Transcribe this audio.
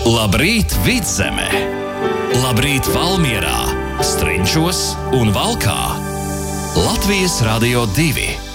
Labrīt, Vidzeme! Labrīt, Valmierā, Strenčos un Valkā! Latvijas Radio 2!